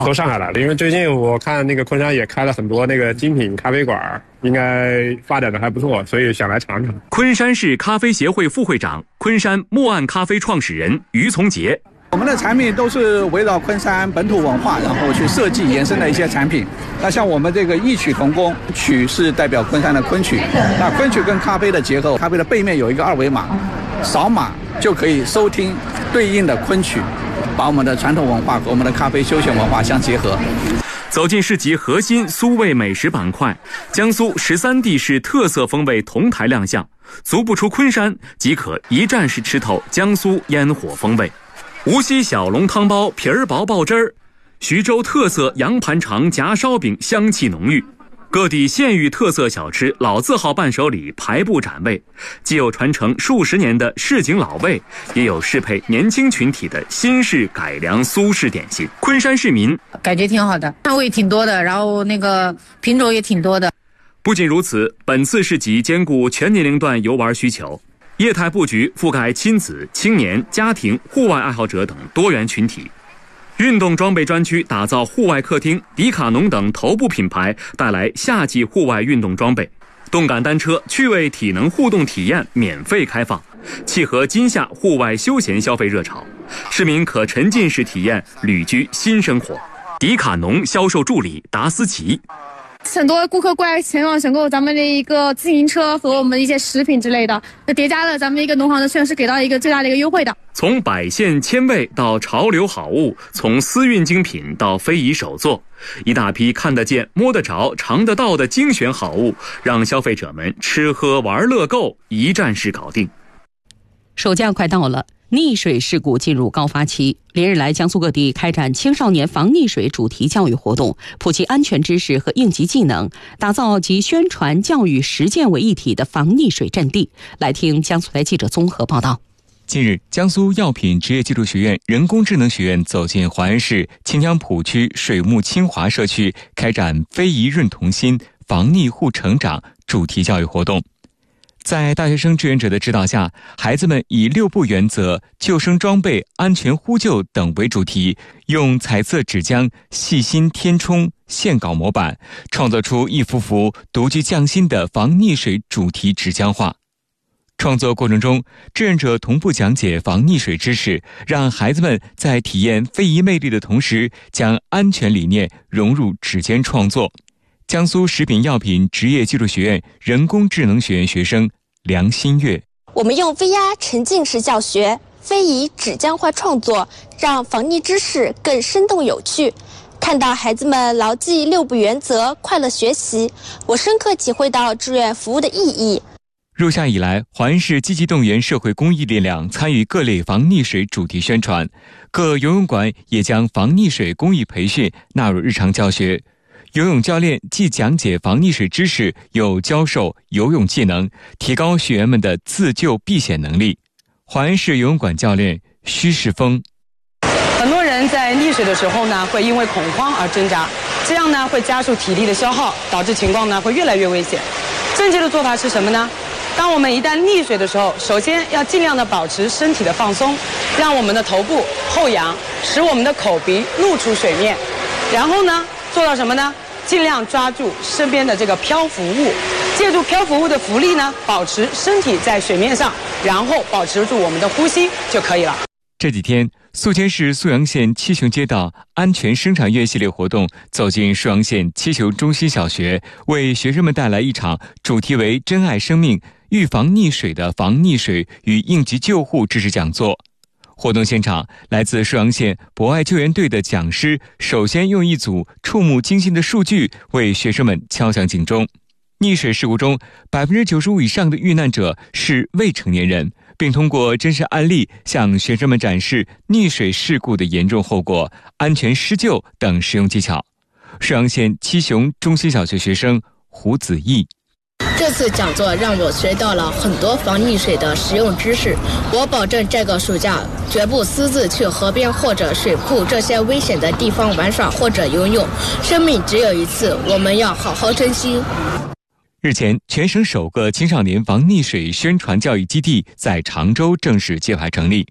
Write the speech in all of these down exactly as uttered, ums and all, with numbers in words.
都上海来了，因为最近我看那个昆山也开了很多那个精品咖啡馆，应该发展的还不错，所以想来尝尝。 昆山市咖啡协会副会长、昆山墨岸咖啡创始人于从杰。 我们的产品都是围绕昆山本土文化，然后去设计延伸的一些产品。那像我们这个异曲同工，曲是代表昆山的昆曲，那昆曲跟咖啡的结合，咖啡的背面有一个二维码，扫码就可以收听对应的昆曲，把我们的传统文化和我们的咖啡休闲文化相结合。 走进市集核心苏味美食板块，江苏十三地市特色风味同台亮相，足不出昆山即可一站式吃透江苏烟火风味。无锡小笼汤包皮儿薄爆汁儿，徐州特色羊盘肠夹烧饼香气浓郁，各地县域特色小吃老字号伴手礼排布展位，既有传承数十年的市井老味，也有适配年轻群体的新式改良苏式点心。昆山市民感觉挺好的，摊位挺多的，然后那个品种也挺多的。 不仅如此，本次市集兼顾全年龄段游玩需求，业态布局覆盖亲子、青年、家庭、户外爱好者等多元群体。运动装备专区打造户外客厅，迪卡侬等头部品牌带来夏季户外运动装备。动感单车趣味体能互动体验免费开放，契合今夏户外休闲消费热潮，市民可沉浸式体验旅居新生活。迪卡侬销售助理达斯奇。 很多顾客过来前往选购咱们的一个自行车和我们的一些食品之类的，那叠加了咱们一个农行的券是给到一个最大的一个优惠的。 从百县千味到潮流好物，从私运精品到非遗手作，一大批看得见、摸得着、尝得到的精选好物，让消费者们吃喝玩乐购一站式搞定。 暑假快到了，溺水事故进入高发期，连日来江苏各地开展青少年防溺水主题教育活动，普及安全知识和应急技能，打造集宣传教育实践为一体的防溺水阵地。来听江苏台记者综合报道。 近日，江苏药品职业技术学院人工智能学院走进淮安市青江浦区水木清华社区，开展非遗润同心、防溺护成长主题教育活动。在大学生志愿者的指导下，孩子们以六步原则、救生装备、安全呼救等为主题，用彩色纸浆细心填充线稿模板，创作出一幅幅独具匠心的防溺水主题纸浆画。创作过程中，志愿者同步讲解防溺水知识，让孩子们在体验非遗魅力的同时，将安全理念融入纸笺创作。江苏食品药品职业技术学院人工智能学院学生梁新月， 我们用 V R 沉浸式教学、非遗纸浆画创作，让防溺知识更生动有趣。看到孩子们牢记六步原则，快乐学习，我深刻体会到志愿服务的意义。 入夏以来，淮安市积极动员社会公益力量参与各类防溺水主题宣传，各游泳馆也将防溺水公益培训纳入日常教学。游泳教练既讲解防溺水知识，又教授游泳技能，提高学员们的自救避险能力。淮安市游泳馆教练徐世峰， 很多人在溺水的时候呢，会因为恐慌而挣扎，这样呢会加速体力的消耗，导致情况呢会越来越危险。正确的做法是什么呢？当我们一旦溺水的时候，首先要尽量的保持身体的放松，让我们的头部后仰，使我们的口鼻露出水面，然后呢做到什么呢？尽量抓住身边的这个漂浮物，借助漂浮物的浮力呢，保持身体在水面上，然后保持住我们的呼吸就可以了。 这几天，宿迁市沭阳县七雄街道安全生产月系列活动走进沭阳县七雄中心小学，为学生们带来一场主题为“珍爱生命，预防溺水”的防溺水与应急救护知识讲座。活动现场，来自沭阳县博爱救援队的讲师首先用一组触目惊心的数据为学生们敲响警钟。溺水事故中 百分之九十五 以上的遇难者是未成年人，并通过真实案例向学生们展示溺水事故的严重后果、安全施救等实用技巧。沭阳县七雄中心小学学生胡子毅， 这次讲座让我学到了很多防溺水的实用知识，我保证这个暑假绝不私自去河边或者水库这些危险的地方玩耍或者游泳。生命只有一次，我们要好好珍惜。 日前，全省首个青少年防溺水宣传教育基地在常州正式揭牌成立。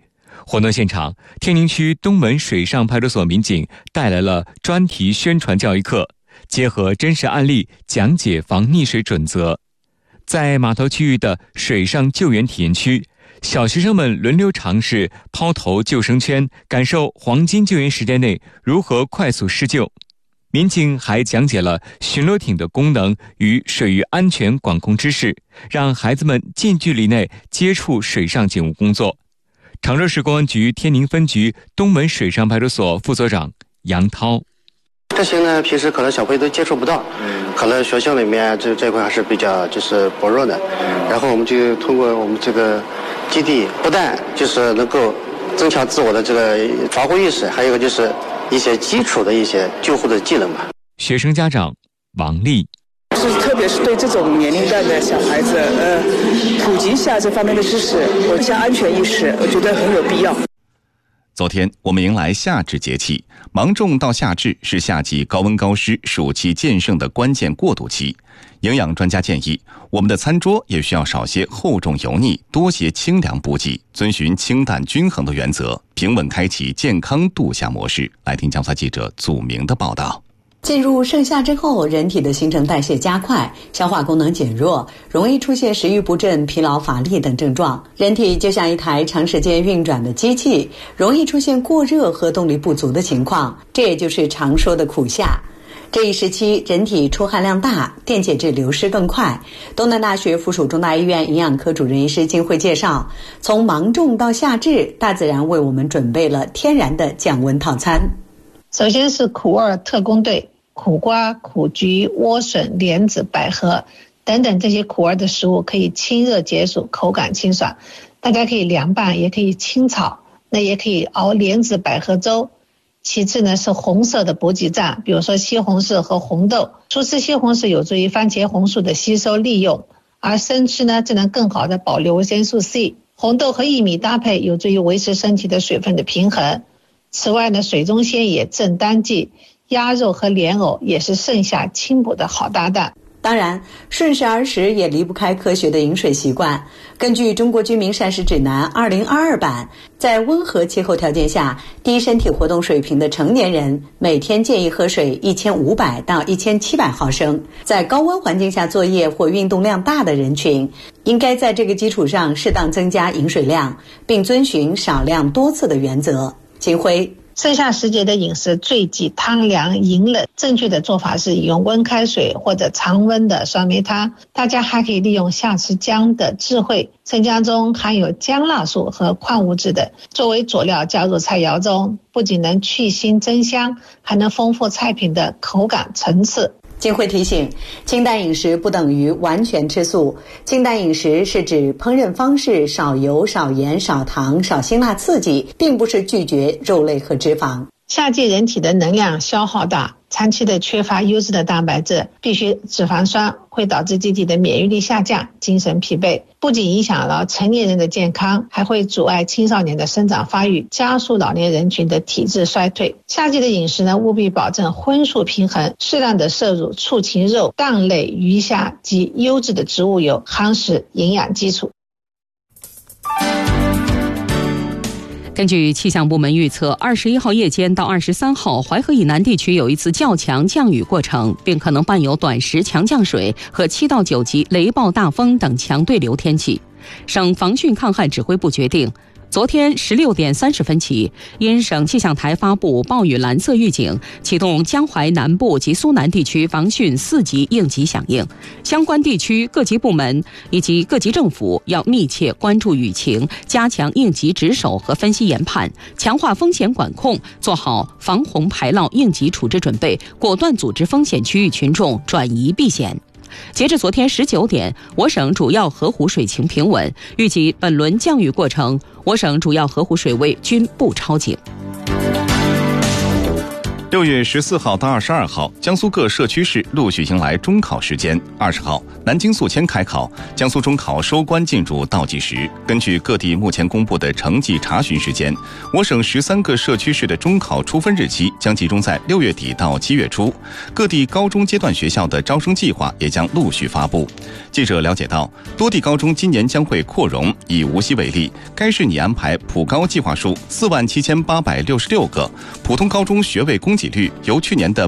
活动现场，天宁区东门水上派出所民警带来了专题宣传教育课，结合真实案例讲解防溺水准则。在码头区域的水上救援体验区，小学生们轮流尝试抛投救生圈，感受黄金救援时间内如何快速施救。民警还讲解了巡逻艇的功能与水域安全管控知识，让孩子们近距离内接触水上警务工作。常州市公安局天宁分局东门水上派出所副所长杨涛： 这些呢，平时可能小朋友都接触不到，可能学校里面这这块还是比较就是薄弱的。然后我们就通过我们这个基地，不但就是能够增强自我的这个防护意识，还有一个就是一些基础的一些救护的技能吧。 学生家长王丽： 是特别是对这种年龄段的小孩子，呃，普及一下这方面的知识，有一下安全意识，我觉得很有必要。 昨天我们迎来夏至节气，芒种到夏至是夏季高温高湿、暑气渐盛的关键过渡期。营养专家建议，我们的餐桌也需要少些厚重油腻，多些清凉补给，遵循清淡均衡的原则，平稳开启健康度夏模式。来听江苏记者祖明的报道。 进入盛夏之后，人体的新陈代谢加快，消化功能减弱，容易出现食欲不振、疲劳乏力等症状。人体就像一台长时间运转的机器，容易出现过热和动力不足的情况，这也就是常说的苦夏。这一时期，人体出汗量大，电解质流失更快。东南大学附属中大医院营养科主任医师金慧介绍，从芒种到夏至，大自然为我们准备了天然的降温套餐。 首先是苦味特工队，苦瓜、苦菊、莴笋、莲子、百合等等这些苦味的食物可以清热解暑，口感清爽。大家可以凉拌，也可以清炒，那也可以熬莲子百合粥。其次呢是红色的补给站，比如说西红柿和红豆。初吃西红柿有助于番茄红素的吸收利用，而生吃呢就能更好的保留维生素 C。红豆和薏米搭配有助于维持身体的水分的平衡。此外呢，水中鲜也镇单剂，鸭肉和莲藕也是盛夏清补的好搭档。 当然，顺势而食也离不开科学的饮水习惯。根据《中国居民膳食指南》二零二二版，在温和气候条件下，低身体活动水平的成年人每天建议喝水一千五百到一千七百毫升。在高温环境下作业或运动量大的人群，应该在这个基础上适当增加饮水量，并遵循少量多次的原则。金辉： 盛夏时节的饮食最忌汤凉饮冷，正确的做法是饮用温开水或者常温的酸梅汤。大家还可以利用夏吃姜的智慧，生姜中含有姜辣素和矿物质等，作为佐料加入菜肴中，不仅能去腥增香，还能丰富菜品的口感层次。 金慧提醒，清淡饮食不等于完全吃素。清淡饮食是指烹饪方式少油、少盐、少糖、少辛辣刺激，并不是拒绝肉类和脂肪。 夏季人体的能量消耗大，长期的缺乏优质的蛋白质、必需脂肪酸，会导致机体的免疫力下降，精神疲惫，不仅影响了成年人的健康，还会阻碍青少年的生长发育，加速老年人群的体质衰退。夏季的饮食呢，务必保证荤素平衡，适量的摄入畜禽肉、蛋类、鱼虾及优质的植物油，夯实营养基础。 根据气象部门预测，二十一号夜间到二十三号，淮河以南地区有一次较强降雨过程，并可能伴有短时强降水和七到九级雷暴大风等强对流天气。省防汛抗旱指挥部决定，昨天十六点三十分起，因省气象台发布暴雨蓝色预警，启动江淮南部及苏南地区防汛四级应急响应。相关地区各级部门以及各级政府要密切关注雨情，加强应急值守和分析研判，强化风险管控，做好防洪排涝应急处置准备，果断组织风险区域群众转移避险。截至昨天十九点，我省主要河湖水情平稳，预计本轮降雨过程，我省主要河湖水位均不超警。 六月十四号到二十二号，江苏各社区市陆续迎来中考时间。二十号，南京宿迁开考，江苏中考收官进入倒计时。根据各地目前公布的成绩查询时间，我省十三个社区市的中考出分日期将集中在六月底到七月初。各地高中阶段学校的招生计划也将陆续发布。 记者了解到，多地高中今年将会扩容。以无锡为例，该市拟安排普高计划数四万七千八百六十六个，普通高中学位供给率由去年的